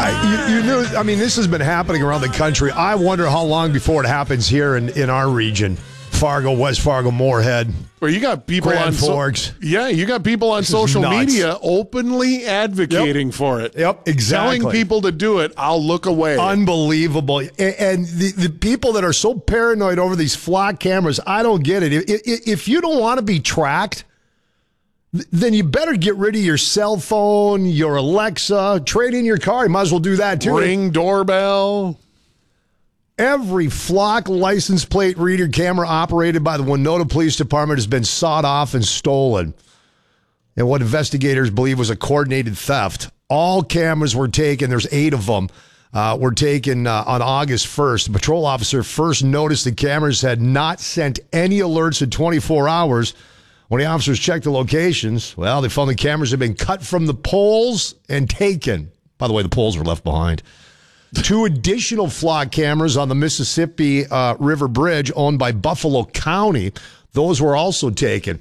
You knew, I mean, this has been happening around the country. I wonder how long before it happens here in our region. Fargo, West Fargo, Moorhead. Where you got people Grand Forks. You got people on social media openly advocating for it. Yep, exactly. Telling people to do it, I'll look away. Unbelievable. And the people that are so paranoid over these flock cameras, I don't get it. If you don't want to be tracked, then you better get rid of your cell phone, your Alexa, trade in your car. You might as well do that too. Ring doorbell. Every flock license plate reader camera operated by the Winona Police Department has been sawed off and stolen. And what investigators believe was a coordinated theft. All cameras were taken. There's 8 of them. Were taken on August 1st. The patrol officer first noticed the cameras had not sent any alerts in 24 hours. When the officers checked the locations, well, they found the cameras had been cut from the poles and taken. By the way, the poles were left behind. 2 additional flock cameras on the Mississippi River Bridge owned by Buffalo County. Those were also taken.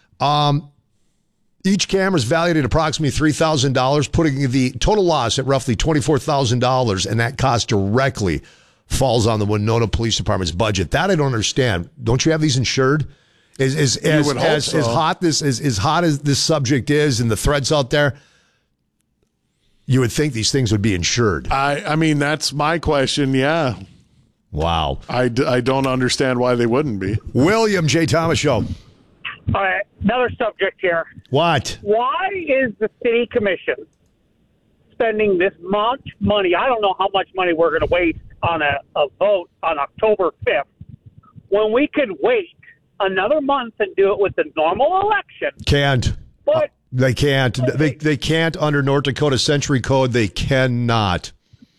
Each camera is valued at approximately $3,000, putting the total loss at roughly $24,000, and that cost directly falls on the Winona Police Department's budget. That I don't understand. Don't you have these insured? As hot as this subject is and the threats out there, you would think these things would be insured. I mean, that's my question, yeah. Wow. I don't understand why they wouldn't be. William J. Thomas Show. All right, another subject here. What? Why is the city commission spending this much money? I don't know how much money we're going to waste on a vote on October 5th when we could wait another month and do it with the normal election. Can't. But they can't. They can't under North Dakota Century Code. They cannot.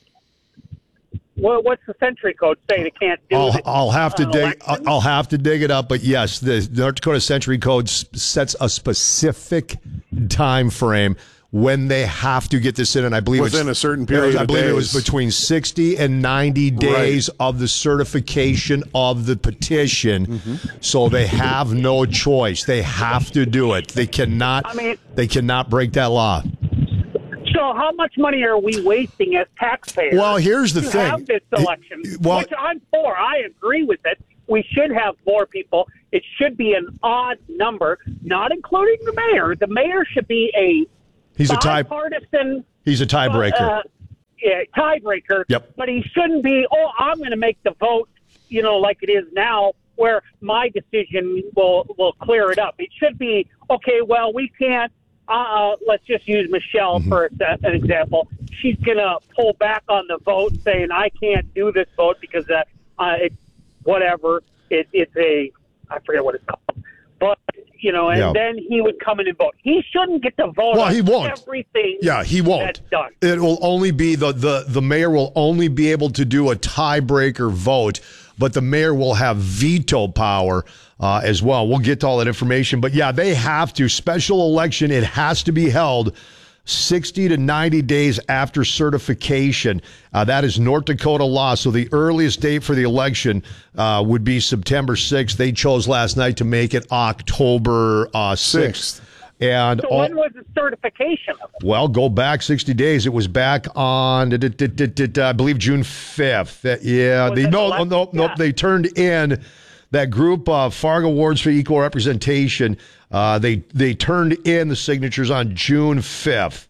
Well, what's the Century Code say? They can't do it. I'll have to dig. I'll have to dig it up. But yes, the North Dakota Century Code sets a specific time frame when they have to get this in, and I believe within a certain period. I believe it was between 60 and 90 days of the certification of the petition. Mm-hmm. So they have no choice. They have to do it. They cannot. They cannot break that law. So how much money are we wasting as taxpayers? Well, here's the thing. Have this election, which I'm for. I agree with it. We should have more people. It should be an odd number, not including the mayor. The mayor should be He's bipartisan. He's a tiebreaker. Tiebreaker. Yep. But he shouldn't be, I'm going to make the vote, like it is now, where my decision will clear it up. It should be, okay, well, we can't, let's just use Michelle for an example. She's going to pull back on the vote saying, I can't do this vote because it's whatever. It's I forget what it's called. But, then he would come in and vote. He shouldn't get to vote on he won't. everything. Yeah, he won't. That's done. It will only be the mayor will only be able to do a tiebreaker vote, but the mayor will have veto power as well. We'll get to all that information. But yeah, they have to. Special election, it has to be held 60 to 90 days after certification. That is North Dakota law. So the earliest date for the election would be September 6th. They chose last night to make it October 6th. And so when was the certification of it? Well, go back 60 days. It was back on, I believe, June 5th. Yeah. They turned in that group, Fargo Wards for Equal Representation. They turned in the signatures on June 5th.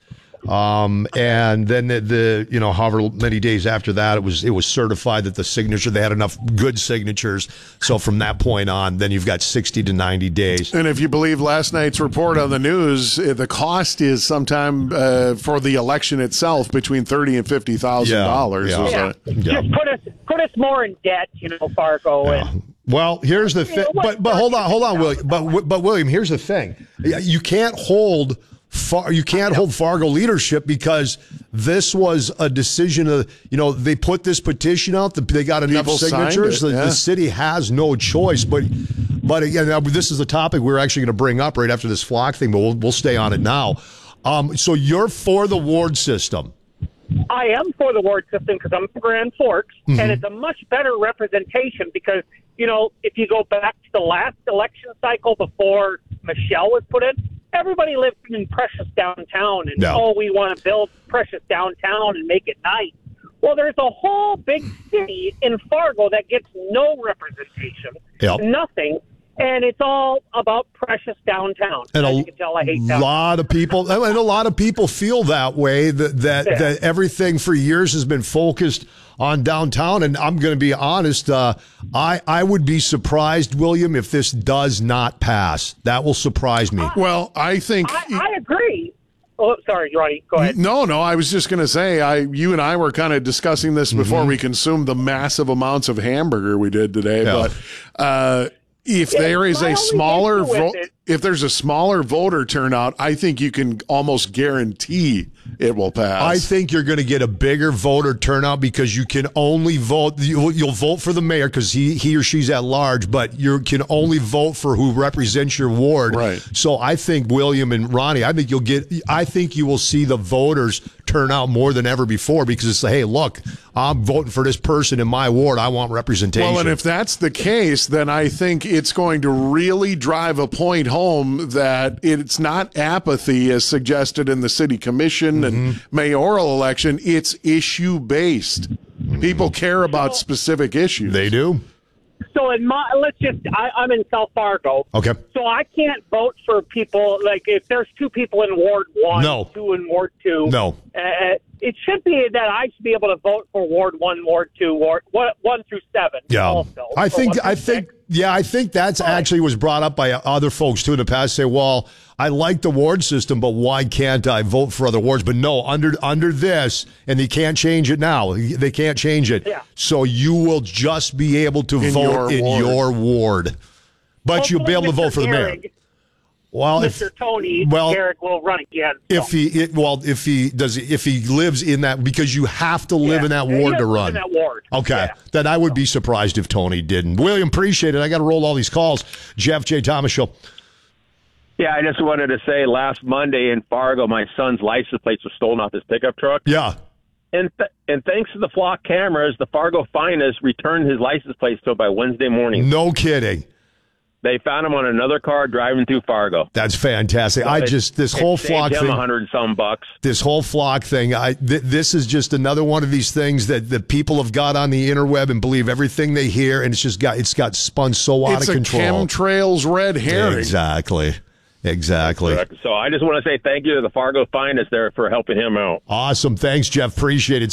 And then however many days after that, it was certified that the signature, they had enough good signatures. So from that point on, then you've got 60 to 90 days. And if you believe last night's report on the news, the cost is sometime for the election itself between $30,000 and $50,000. Yeah. Just put us more in debt, Fargo. Yeah. Well, here's the thing. But hold on, William. But William, here's the thing. You can't hold Fargo leadership because this was a decision of, they put this petition out, they got enough People signatures. The city has no choice. But again, this is the topic we're actually going to bring up right after this flock thing, but we'll stay on it now. So you're for the ward system. I am for the ward system because I'm from Grand Forks, and it's a much better representation because, if you go back to the last election cycle before Michelle was put in, everybody lives in precious downtown, and we want to build precious downtown and make it nice. Well, there's a whole big city in Fargo that gets no representation, nothing, and it's all about precious downtown. And as you can tell, I hate downtown. lot of people, and a lot of people feel that way. That everything for years has been focused on downtown. And I'm going to be honest, I would be surprised, William, if this does not pass. That will surprise me. Well, I think I agree. Oh, sorry, Ronnie. Go ahead. No, I was just going to say, you and I were kind of discussing this before we consumed the massive amounts of hamburger we did today. Yeah. But if there is a smaller if there's a smaller voter turnout, I think you can almost guarantee it will pass. I think you're going to get a bigger voter turnout because you can only vote. You'll vote for the mayor because he or she's at large, but you can only vote for who represents your ward. Right. So I think William and Ronnie, I think you will see the voters turn out more than ever before because it's like, hey, look, I'm voting for this person in my ward. I want representation. Well, and if that's the case, then I think it's going to really drive a point home that it's not apathy as suggested in the city commission and mayoral election. It's issue based. People care about specific issues. They do. So I'm in South Fargo. Okay. So I can't vote for people, like if there's two people in Ward 1, two in Ward 2. No. It should be that I should be able to vote for Ward 1, Ward 2, Ward 1 through 7. Yeah. Also. I think that's actually was brought up by other folks too in the past. Say, well, I like the ward system, but why can't I vote for other wards? But no, under this, and they can't change it now. They can't change it. Yeah. So you will just be able to vote in your ward. But you'll be able to vote for the mayor. Well, Mr. Tony Garrick will run again. So. If he lives in that, because you have to live in that ward to run. In that ward. Okay, then I would be surprised if Tony didn't. William, appreciate it. I got to roll all these calls. Jeff J. Thomas Show. Yeah, I just wanted to say last Monday in Fargo, my son's license plates were stolen off his pickup truck. Yeah. And thanks to the flock cameras, the Fargo finest returned his license plates to him by Wednesday morning. No kidding. They found him on another car driving through Fargo. That's fantastic. So this whole flock thing, $100-some. This whole flock thing, this is just another one of these things that people have got on the interweb and believe everything they hear, and it's got spun so out of control. It's a chemtrails red herring. Exactly. So I just want to say thank you to the Fargo finest there for helping him out. Awesome. Thanks, Jeff. Appreciate it.